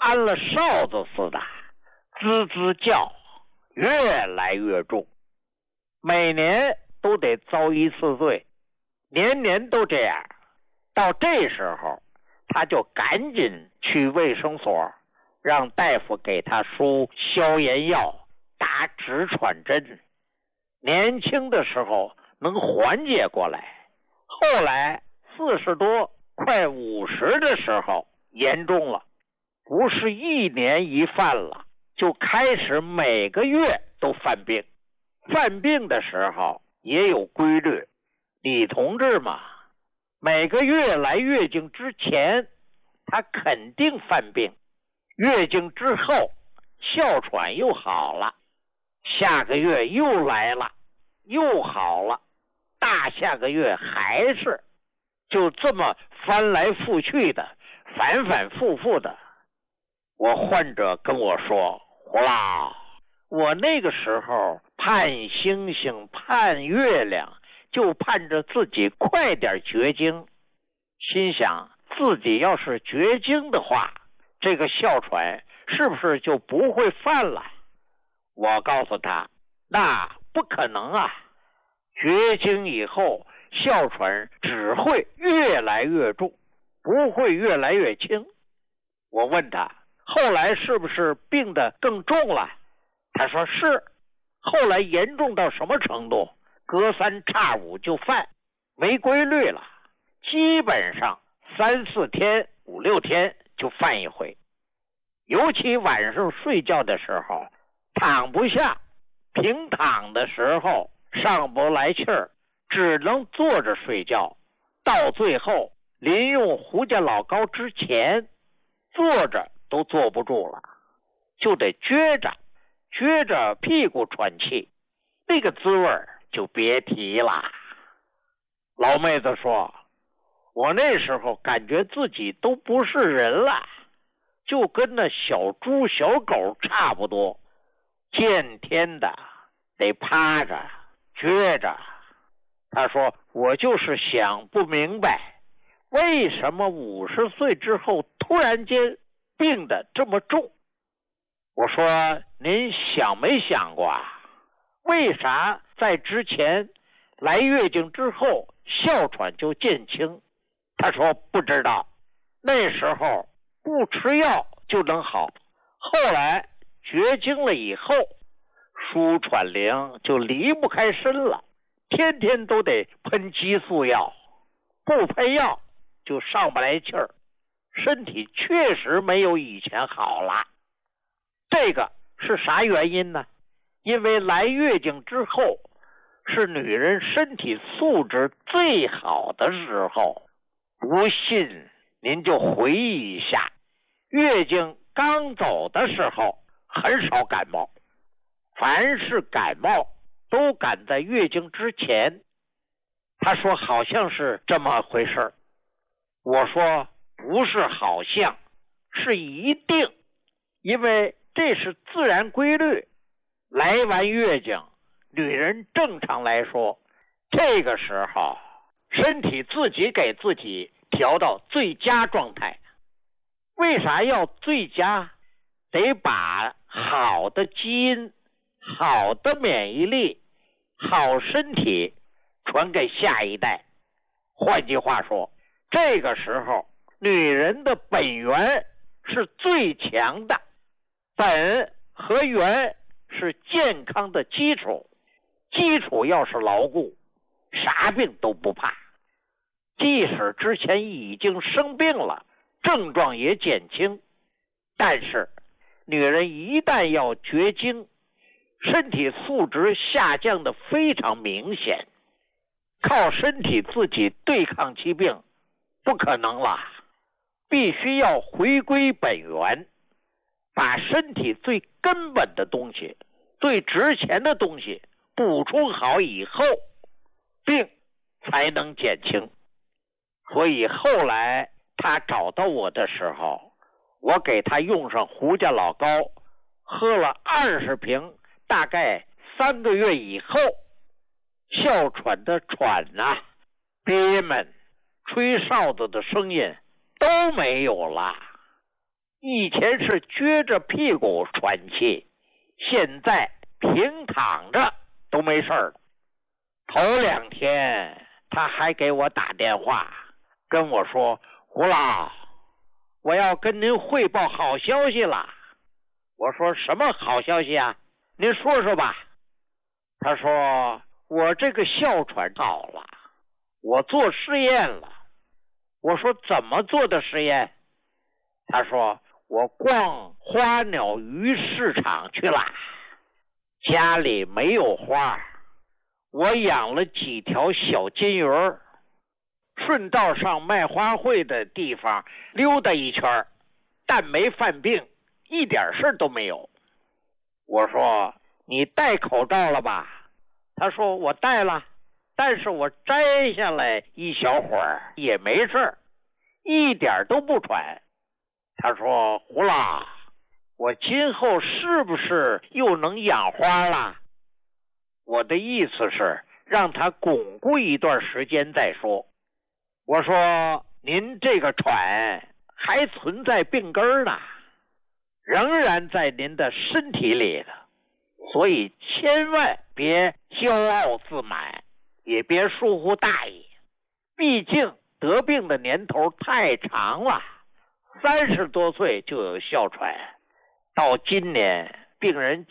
安了哨子似的，吱吱叫，越来越重。每年都得遭一次罪，年年都这样。到这时候，他就赶紧去卫生所，让大夫给他输消炎药，打止喘针。年轻的时候能缓解过来，后来40多快50的时候严重了，不是一年一犯了，就开始每个月都犯病。犯病的时候也有规律，李同志嘛，每个月来月经之前他肯定犯病，月经之后哮喘又好了，下个月又来了又好了，大下个月还是，就这么翻来覆去的，反反复复的。我患者跟我说，胡老，我那个时候盼星星盼月亮，就盼着自己快点绝经，心想自己要是绝经的话，这个哮喘是不是就不会犯了？我告诉他，那不可能啊，绝经以后哮喘只会越来越重，不会越来越轻。我问他，后来是不是病得更重了？他说是。后来严重到什么程度？隔3差5就犯，没规律了，基本上3、4天、5、6天就犯一回。尤其晚上睡觉的时候，躺不下，平躺的时候上不来气儿，只能坐着睡觉。到最后临用胡家老膏之前，坐着都坐不住了，就得撅着屁股喘气，那个滋味就别提了。老妹子说，我那时候感觉自己都不是人了，就跟那小猪小狗差不多，见天的得趴着撅着。他说，我就是想不明白，为什么50岁之后突然间病得这么重。我说，您想没想过啊，为啥在之前来月经之后哮喘就减轻？他说不知道，那时候不吃药就能好，后来绝经了以后，舒喘灵就离不开身了，天天都得喷激素药，不喷药就上不来气儿，身体确实没有以前好了。这个是啥原因呢？因为来月经之后是女人身体素质最好的时候。不信您就回忆一下，月经刚走的时候很少感冒，凡是感冒都赶在月经之前。他说好像是这么回事。我说不是好像，是一定，因为这是自然规律。来完月经，女人正常来说，这个时候身体自己给自己调到最佳状态。为啥要最佳？得把好的基因、好的免疫力、好身体传给下一代。换句话说，这个时候女人的本源是最强的，本和源是健康的基础，基础要是牢固，啥病都不怕。即使之前已经生病了，症状也减轻，但是女人一旦要绝经，身体素质下降的非常明显，靠身体自己对抗疾病不可能了，必须要回归本源，把身体最根本的东西、最值钱的东西补充好以后，病才能减轻。所以后来他找到我的时候，我给他用上胡家老膏，喝了20瓶，大概3个月以后，哮喘的喘啊、憋闷、吹哨子的声音都没有了。 以前是撅着屁股喘气，现在平躺着都没事了。头2天他还给我打电话，跟我说：“胡老，我要跟您汇报好消息了。”我说：“什么好消息啊？您说说吧。”他说：“我这个哮喘好了，我做实验了。”我说：“怎么做的实验？”他说：“我逛花鸟鱼市场去了，家里没有花，我养了几条小金鱼儿，顺道上卖花卉的地方溜达一圈，但没犯病，一点事都没有。”我说：“你戴口罩了吧？”他说：“我戴了，但是我摘下来一小会儿也没事，一点都不喘。”他说：“胡老，我今后是不是又能养花了？”我的意思是让他巩固一段时间再说。我说：“您这个喘还存在病根呢，仍然在您的身体里呢，所以千万别骄傲自满，也别疏忽大意。毕竟得病的年头太长了，30多岁就有哮喘，到今年病人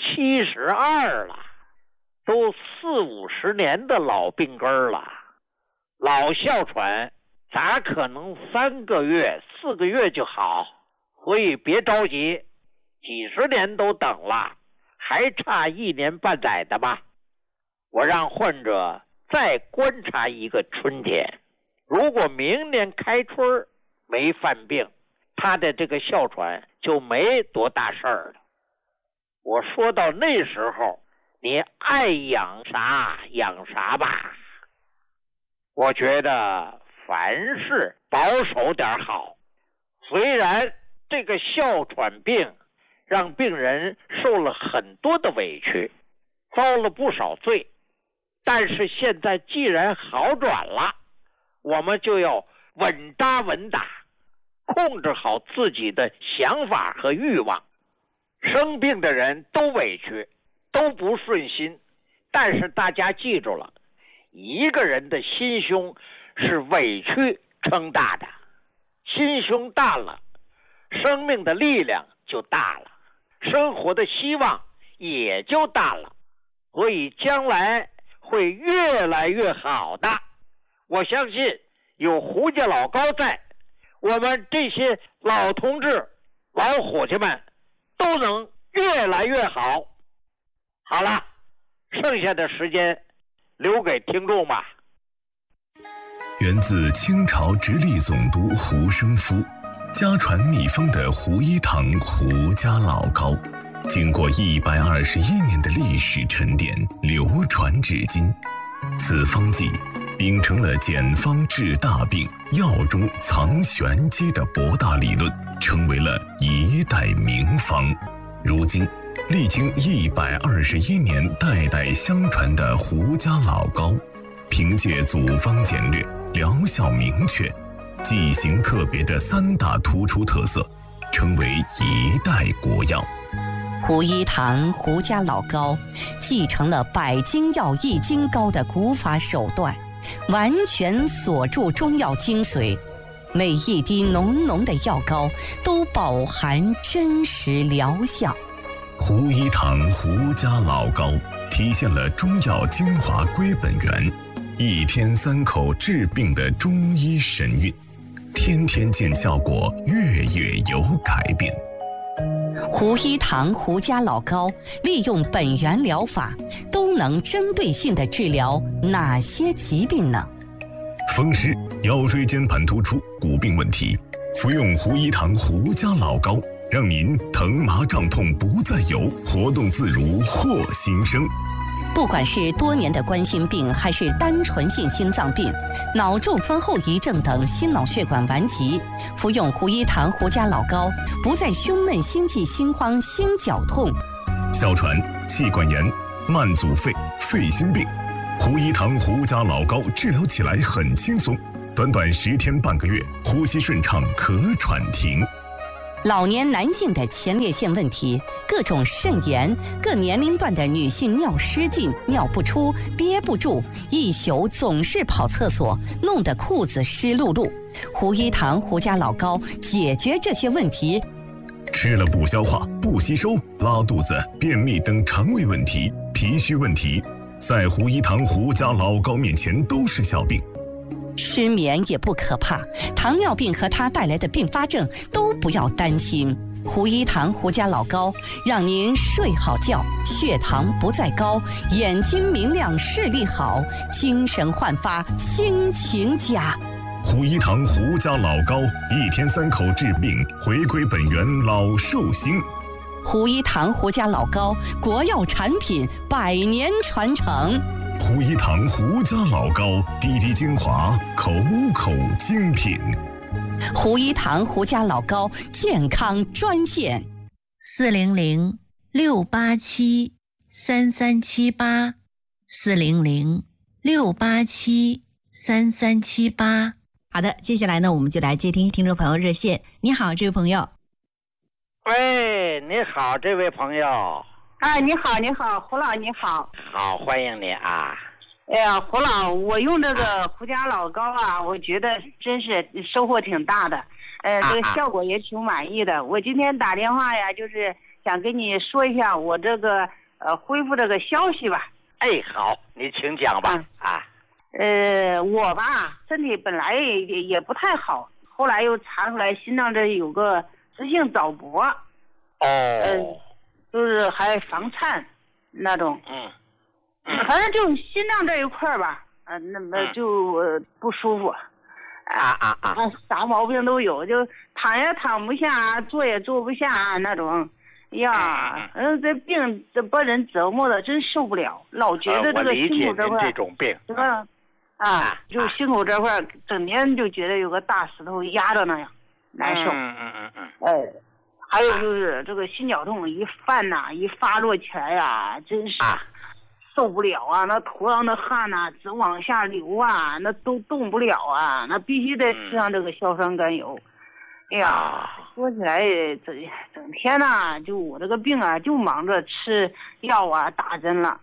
72了，都40-50年的老病根了。老哮喘咋可能3个月、4个月就好？所以别着急，几十年都等了，还差1年半载的吧。我让患者再观察1个春天，如果明年开春没犯病，他的这个哮喘就没多大事儿了。我说到那时候，你爱养啥养啥吧。我觉得凡事保守点好。虽然这个哮喘病让病人受了很多的委屈，遭了不少罪，但是现在既然好转了，我们就要稳扎稳打，控制好自己的想法和欲望。生病的人都委屈，都不顺心，但是大家记住了，一个人的心胸是委屈撑大的，心胸大了，生命的力量就大了，生活的希望也就大了，所以将来会越来越好的。我相信有胡家老高在，我们这些老同志、老伙计们都能越来越好。好了，剩下的时间留给听众吧。 源自清朝直隶总督胡生夫，家传秘方的胡一堂胡家老膏，经过121年的历史沉淀，流传至今。此方剂秉承了简方治大病、药中藏玄机的博大理论，成为了一代名方。如今历经121年代代相传的胡家老膏，凭借组方简略、疗效明确、剂型特别的3大突出特色，成为一代国药。 胡一堂胡家老膏继承了百金药益精膏的古法手段，完全锁住中药精髓，每一滴浓浓的药膏都饱含真实疗效。 胡一堂胡家老膏体现了中药精华归本源，1天3口治病的中医神韵，天天见效果，月月有改变。 胡一堂胡家老膏利用本源疗法，都能针对性地治疗哪些疾病呢？ 风湿、腰椎间盘突出、骨病问题，服用胡一堂胡家老膏，让您疼麻胀痛不再有，活动自如获新生。 不管是多年的冠心病，还是单纯性心脏病、脑中风后遗症等心脑血管顽疾，服用胡一堂胡家老膏，不再胸闷、心悸、心慌、心绞痛。 哮喘、气管炎、慢阻肺、肺心病，胡一堂胡家老膏治疗起来很轻松，短短10天半个月，呼吸顺畅，咳喘停。 老年男性的前列腺问题、各种肾炎、各年龄段的女性尿失禁、尿不出、憋不住，一宿总是跑厕所，弄得裤子湿漉漉。胡一堂胡家老高解决这些问题。 吃了不消化、不吸收、拉肚子、便秘等肠胃问题、脾虚问题，在胡一堂胡家老高面前都是小病。 失眠也不可怕，糖尿病和它带来的并发症都不要担心。胡一堂胡家老高让您睡好觉，血糖不再高，眼睛明亮，视力好，精神焕发，心情佳。 胡一堂胡家老高，1天3口治病，回归本源老寿星。 胡一堂胡家老高，国药产品100年传承。 胡一堂胡家老高，滴滴精华，口口精品。 胡一堂胡家老高健康专线 ：400-687-3378，400-687-3378。好的，接下来呢，我们就来接听听众朋友热线。你好，这位朋友。 喂，你好，这位朋友。 你好，你好，胡老，你好。 好，欢迎你啊。 哎呀，胡老，我用这个胡家老高啊，我觉得真是收获挺大的，这个效果也挺满意的。我今天打电话呀，就是想跟你说一下我这个恢复这个消息吧。 哎，好，你请讲吧。 我吧身体本来也不太好，后来又查出来心脏这有个直性早搏。就是还防颤那种。反正就心脏这一块吧，那么就不舒服。啥毛病都有，就躺也躺不下，坐也坐不下那种。呀，这病这把人折磨的真受不了，老觉得这个心口这块这种病， 这个就心口这块整天就觉得有个大石头压着那样，难受。还有就是这个心绞痛一发作起来呀，真是受不了啊！那头上的汗呐，直往下流啊，那都动不了啊，那必须得吃上这个硝酸甘油。哎呀，说起来整天呐，就我这个病啊，就忙着吃药啊，打针了。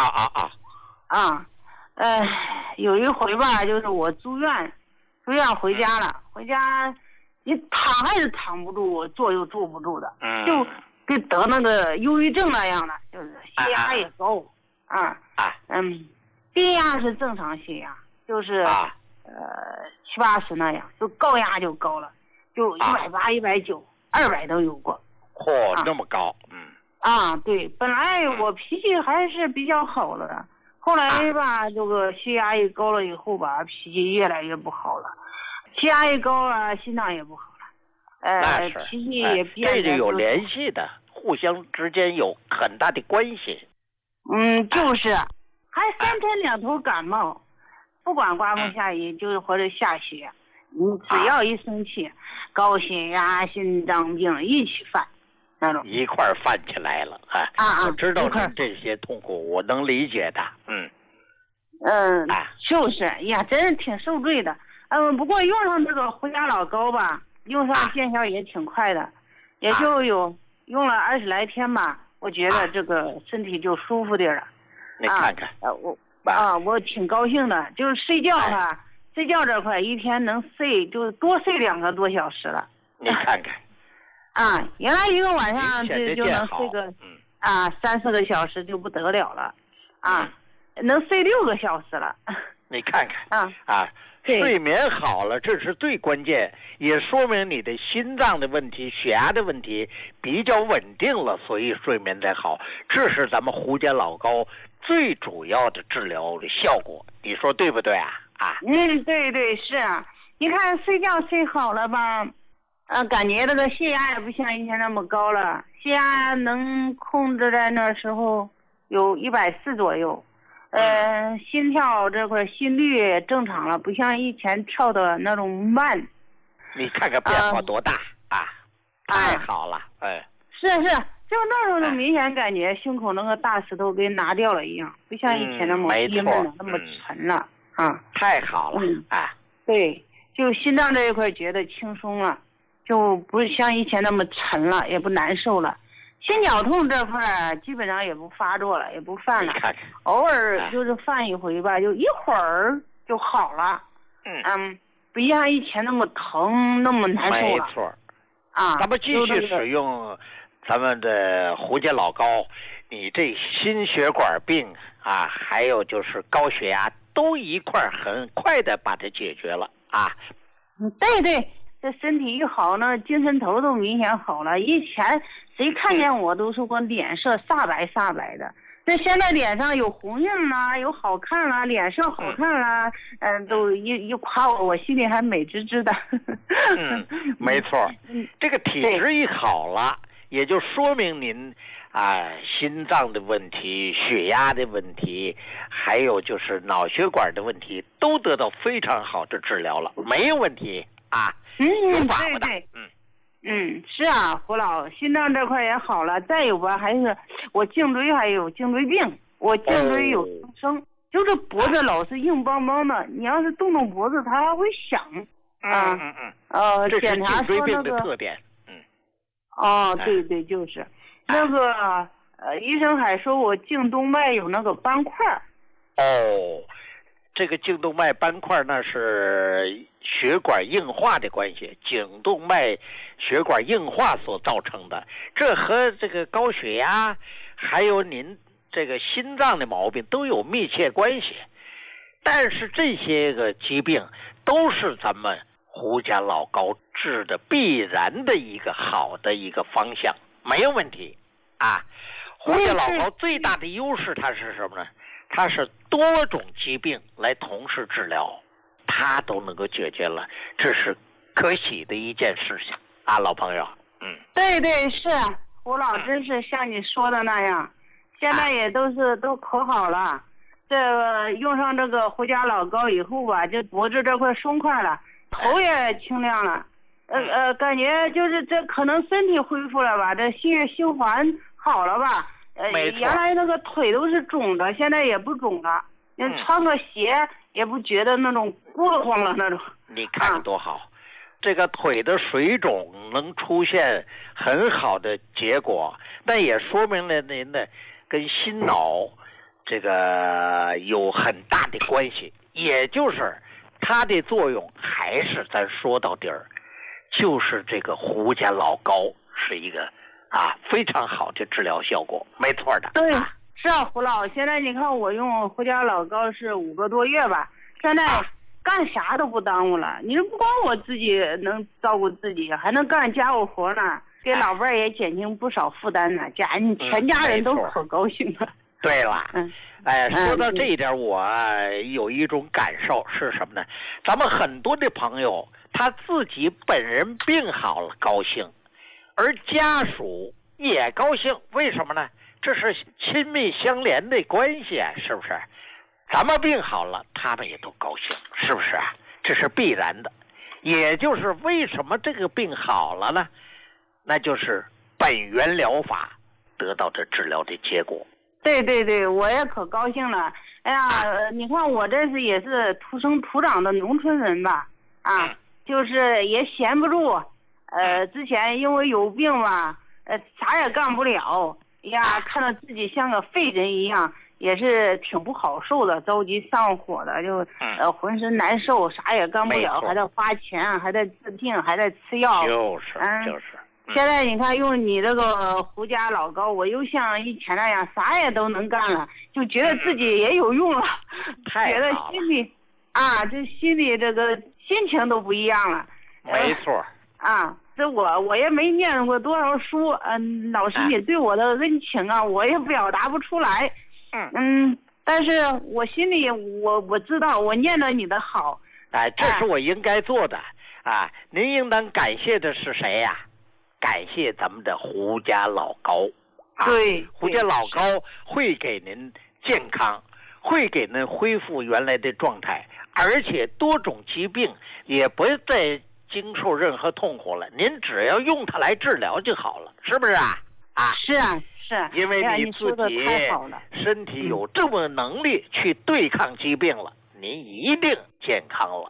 有一回吧，就是我住院回家了，回家你躺还是躺不住，坐又坐不住的，就跟得那个忧郁症那样的，就是血压也高。低压是正常血压，就是70-80那样，就高压就高了，就180、190、200都有过。 那么高。 对，本来我脾气还是比较好的，后来吧，这个血压一高了以后吧，脾气越来越不好了，血压一高啊，心脏也不好了，脾气也变得。 这就有联系的，互相之间有很大的关系。 就是还3天2头感冒，不管刮风下雨，就是或者下雪，你只要一生气，高血压、心脏病一起犯，那种一块犯起来了。我知道你这些痛苦，我能理解的。 就是呀，真是挺受罪的。不过用上这个胡家老高吧，用上见效也挺快的，也就有用了20来天吧。我觉得这个身体就舒服点了。 你看看， 我挺高兴的，就是睡觉睡觉这块一天能睡就多睡2个多小时了。 你看看， 原来一个晚上就能睡个3-4个小时就不得了了，能睡6个小时了。 你看看睡眠好了，这是最关键，也说明你的心脏的问题、血压的问题比较稳定了，所以睡眠才好。这是咱们胡家老高最主要的治疗的效果，你说对不对啊？ 对，是啊。你看睡觉睡好了吧，感觉这个血压也不像以前那么高了，血压能控制在那时候有140左右。心跳这块心率正常了，不像以前跳的那种慢。 你看看变化多大太好了。 是，就那时候就明显感觉胸口那个大石头给拿掉了一样，不像以前那么憋闷了，那么沉了。太好了。 对，就心脏这一块觉得轻松了。 就不像以前那么沉了，也不难受了。心绞痛这块儿基本上也不发作了，也不犯了，偶尔就是犯一回吧，就一会儿就好了。不像以前那么疼，那么难受了。 没错。咱们继续使用咱们的胡家老高，你这心血管病啊，还有就是高血压，都一块很快的把它解决了啊。 对对，这身体一好呢，精神头都明显好了。以前谁看见我都说我脸色煞白煞白的，这现在脸上有红印啦，有好看啦，脸色好看啦，都一夸我心里还美滋滋的。 没错，这个体质一好了，也就说明您心脏的问题、血压的问题，还有就是脑血管的问题，都得到非常好的治疗了，没有问题啊。有把握的。 是啊，胡老，心脏这块也好了，再有吧，还是我颈椎还有颈椎病，我颈椎有增生，就是脖子老是硬邦邦的，你要是动动脖子，它还会响。 这是检查颈椎病说那个的特点。 对对，就是那个医生还说我颈动脉有那个斑块。 这个颈动脉斑块那是血管硬化的关系，颈动脉血管硬化所造成的，这和这个高血压还有您这个心脏的毛病都有密切关系。但是这些个疾病都是咱们胡家老高治的必然的一个好的一个方向，没有问题啊。胡家老高最大的优势它是什么呢？它是多种疾病来同时治疗，它都能够解决了，这是可喜的一件事情啊，老朋友。 对对，是胡老，真是像你说的那样，现在也都可好了。这个用上这个胡家老高以后吧，这脖子这块松快了，头也清亮了，感觉就是这可能身体恢复了吧，这血液循环好了吧。原来那个腿都是肿的，现在也不肿了。穿个鞋也不觉得那种过慌了那种。 你看多好，这个腿的水肿能出现很好的结果，但也说明了您的跟心脑这个有很大的关系，也就是它的作用还是咱说到底儿，就是这个胡家老高是一个非常好的治疗效果，没错的。 对，是啊，胡老，现在你看我用胡家老高是5个多月吧，现在干啥都不耽误了。你说不光我自己能照顾自己，还能干家务活呢，给老伴儿也减轻不少负担呢，全家人都可高兴了。 对了，说到这一点，我有一种感受是什么呢？咱们很多的朋友他自己本人病好了高兴，而家属也高兴，为什么呢？这是亲密相连的关系啊，是不是？咱们病好了，他们也都高兴，是不是啊？这是必然的。也就是为什么这个病好了呢？那就是本源疗法得到这治疗的结果。 对对对，我也可高兴了。哎呀，你看我这是也是土生土长的农村人吧，就是也闲不住。之前因为有病嘛，啥也干不了呀，看到自己像个废人一样，也是挺不好受的，着急上火的，就浑身难受，啥也干不了，还得花钱，还得治病，还得吃药。就是。现在你看用你这个胡家老高，我又像以前那样啥也都能干了，就觉得自己也有用了，觉得心里这心里这个心情都不一样了。 没错。 这我也没念过多少书，老师你对我的恩情我也表达不出来。但是我心里我知道我念了你的好。 这是我应该做的您应当感谢的是谁呀？感谢咱们的胡家老高。 对， 胡家老高会给您健康，会给您恢复原来的状态，而且多种疾病也不再经受任何痛苦了，您只要用它来治疗就好了，是不是啊？ 是啊，是。 因为你自己身体有这么能力去对抗疾病了，您一定健康了，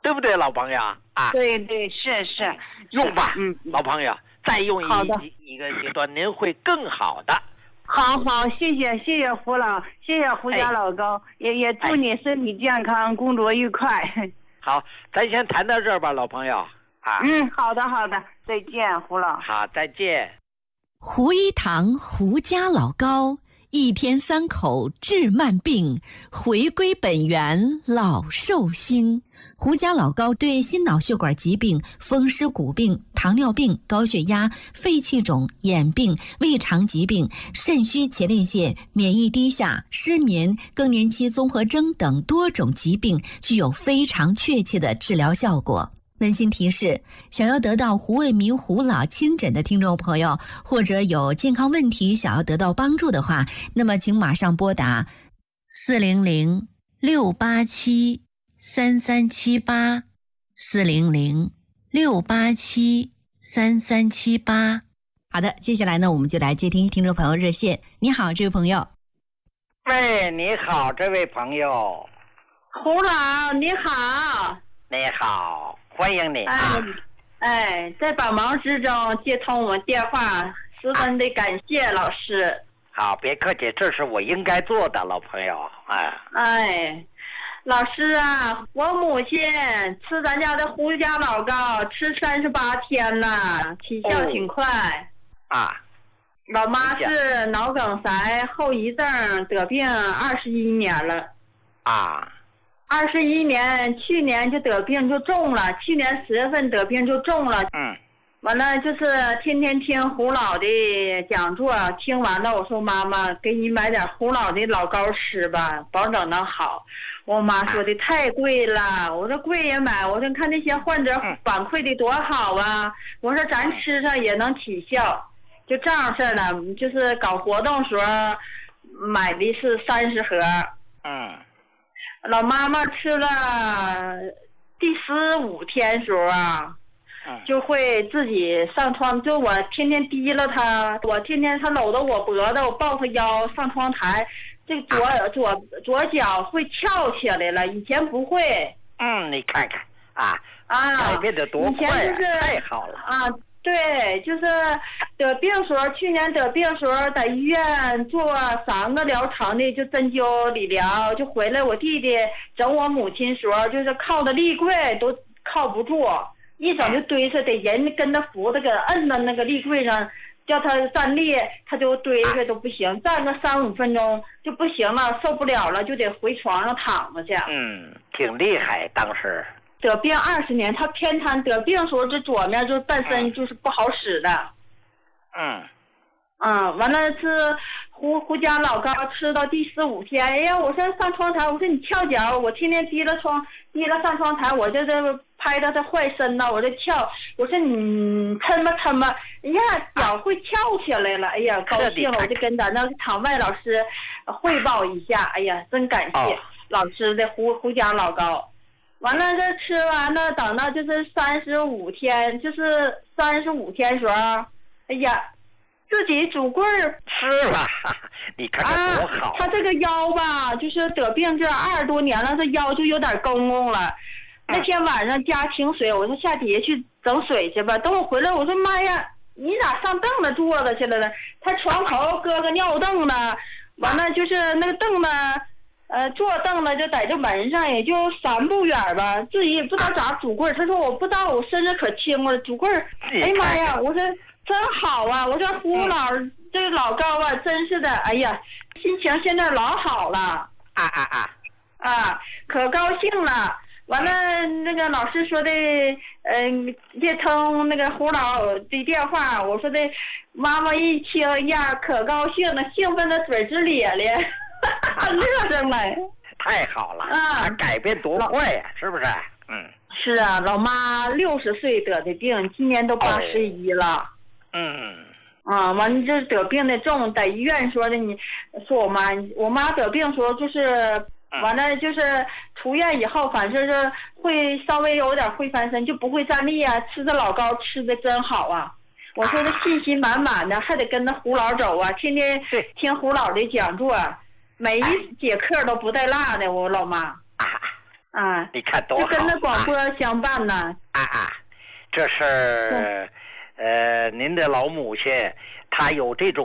对不对，老朋友啊？ 对，是用吧，老朋友，再用一个阶段，您会更好的。 好，谢谢胡老，谢谢胡家老高，也祝你身体健康，工作愉快。 好，咱先谈到这儿吧，老朋友啊。 好的，再见，胡老。 好，再见。 胡一堂胡家老高，一天3口治慢病，回归本源老寿星。胡家老高对心脑血管疾病、风湿骨病、糖尿病、高血压、肺气肿、眼病、胃肠疾病、肾虚前列腺、免疫低下、失眠、更年期综合征等多种疾病具有非常确切的治疗效果。温馨提示：想要得到胡卫民胡老亲诊的听众朋友，或者有健康问题想要得到帮助的话，那么请马上拨打400-687-3378 400-687-3378。好的，接下来呢，我们就来接听听众朋友热线。你好，这位朋友。 喂，你好，这位朋友。 胡老，你好。 你好，欢迎你啊！ 在百忙之中接通我们电话，十分的感谢老师。 好，别客气，这是我应该做的，老朋友。 老师啊，我母亲吃咱家的胡家老高吃38天了，起效挺快。老妈是脑梗塞后遗症得病21年了。21年，去年就得病就中了，去年10月份得病就中了。完了就是天天听胡老的讲座，听完了我说妈妈给你买点胡老的老高吃吧，保证能好。我妈说的太贵了，我说贵也买，我说看那些患者反馈的多好啊，我说咱吃上也能起效，就这样事儿了。就是搞活动时候买的是30盒。老妈妈吃了第15天时候就会自己上床，就我天天提了他，我天天他搂着我脖子，我抱他腰上窗台，这左脚会翘起来了，以前不会。 你看看改变得多快太好了对，就是得病时候，去年得病时候在医院做3个疗程的，就针灸理疗，就回来我弟弟整我母亲时候，就是靠的立柜都靠不住，一整就堆着，得人跟他扶着，给摁到那个立柜上，叫他站立，他就堆着都不行，站个3-5分钟就不行了，受不了了，就得回床上躺着去。 挺厉害，当时。 得病20年，他偏瘫，得病的时候这左面就是半身就是不好使的。完了是胡家老高吃到第15天，哎呀，我说上窗台，我说你翘脚，我天天提了上窗台，我就这拍到他坏身呢，我就翘，我说你抻吧，哎呀，脚会翘起来了，哎呀，高兴了，我就跟咱那场外老师汇报一下，哎呀，真感谢老师的胡家老高。完了这吃完了，等到就是35天，就是35天时候，哎呀，自己拄棍儿吃了，你看看多好。 他这个腰吧，就是得病这20多年了，这腰就有点公公了。那天晚上家停水，我说下底下去整水去吧。等我回来，我说妈呀，你咋上凳子坐着去了呢？他床头搁个尿凳呢，完了就是那个凳子。坐凳子就在这门上，也就3步远吧，自己也不知道咋拄棍儿。他说我不知道，我身子可轻了，拄棍儿。哎呀妈呀！我说真好啊！我说胡老这个老高啊，真是的，哎呀，心情现在老好了。可高兴了。完了，那个老师说的，接通那个胡老的电话，我说的，妈妈一听呀，可高兴了，兴奋的嘴直咧咧。乐着来， 太好了改变多快呀，是不是？ 是啊，老妈60岁得的病，今年都81了。完了这得病的重，在医院说的，你说我妈得病时候就是完了，就是出院以后，反正是会稍微有点会翻身，就不会站立啊。吃的老高吃的真好啊！我说的信心满满的，还得跟着胡老走啊，天天听胡老的讲座。每一节课都不带落的，我老妈。 啊， 你看多好， 就跟那广播相伴呢。 这是您的老母亲，她有这种